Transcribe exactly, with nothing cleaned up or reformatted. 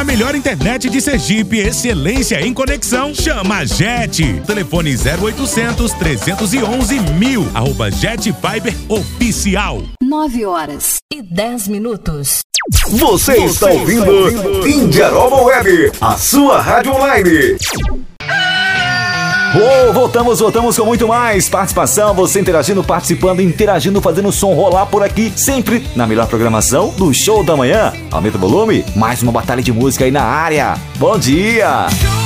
na melhor internet de Sergipe, excelência em conexão. Chama a Jet. Telefone zero oitocentos, trezentos e onze, mil. Arroba Jet Fiber Oficial. nove horas e dez minutos. Você, Você está ouvindo, ouvindo Indiaroma Web, a sua rádio online. Oh, voltamos, voltamos com muito mais participação, você interagindo, participando, interagindo, fazendo o som rolar por aqui, sempre na melhor programação do Show da Manhã. Aumenta o volume, mais uma batalha de música aí na área. Bom dia!